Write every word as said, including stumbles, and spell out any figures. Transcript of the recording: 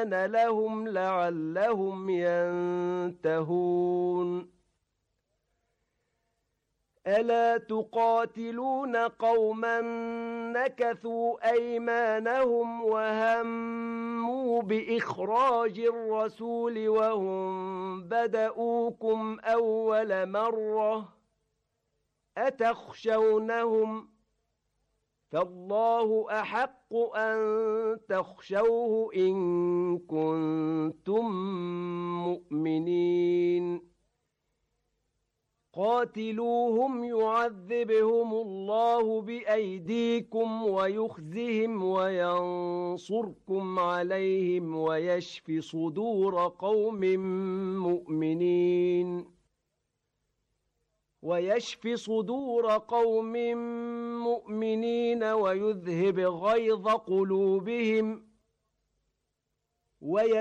آذَانَ لَهُمْ لَعَلَّهُمْ يَنتَهُونَ أَلَا تُقَاتِلُونَ قَوْمًا نَكَثُوا أَيْمَانَهُمْ وَهَمُّوا بِإِخْرَاجِ الرَّسُولِ وَهُمْ بَدَءُوكُمْ أَوَّلَ مَرَّةٍ أَتَخْشَوْنَهُمْ ۚ فَاللَّهُ أَحَقُّ أَن تَخْشَوْهُ إِن كُنتُم مُّؤْمِنِينَ قاتلوهم يعذبهم الله بأيديكم ويخزهم وينصركم عليهم ويشف صدور قوم مؤمنين ويشف صدور قوم مؤمنين ويذهب غيظ قلوبهم